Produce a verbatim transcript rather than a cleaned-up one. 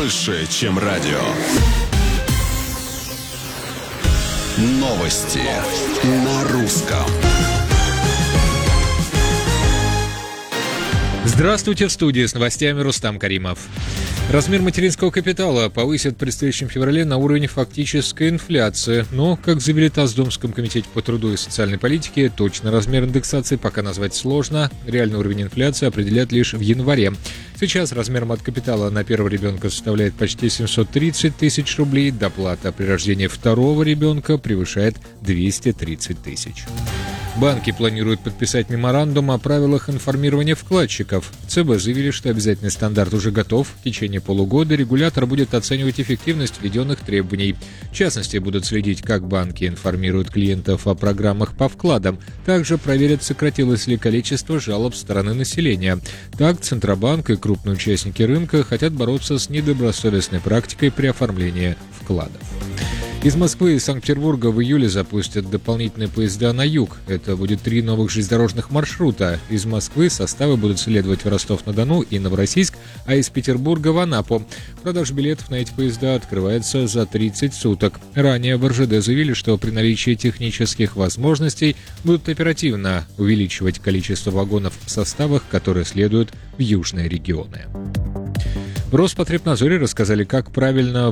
больше, чем радио. Новости на русском. Здравствуйте, в студии с новостями Рустам Каримов. Размер материнского капитала повысит в предстоящем феврале на уровень фактической инфляции. Но, как заявили ТАСС в Думском комитете по труду и социальной политике, точно размер индексации пока назвать сложно. Реальный уровень инфляции определят лишь в январе. Сейчас размер мат-капитала на первого ребенка составляет почти семьсот тридцать тысяч рублей. Доплата при рождении второго ребенка превышает двести тридцать тысяч. Банки планируют подписать меморандум о правилах информирования вкладчиков. ЦБ заявили, что обязательный стандарт уже готов. В течение полугода регулятор будет оценивать эффективность введенных требований. В частности, будут следить, как банки информируют клиентов о программах по вкладам. Также проверят, сократилось ли количество жалоб со стороны населения. Так, Центробанк и крупные участники рынка хотят бороться с недобросовестной практикой при оформлении вкладов. Из Москвы и Санкт-Петербурга в июле запустят дополнительные поезда на юг. Это будет три новых железнодорожных маршрута. Из Москвы составы будут следовать в Ростов-на-Дону и Новороссийск, а из Петербурга в Анапу. Продажа билетов на эти поезда открывается за тридцать суток. Ранее в эр жэ дэ заявили, что при наличии технических возможностей будут оперативно увеличивать количество вагонов в составах, которые следуют в южные регионы. В Роспотребнадзоре рассказали, как правильно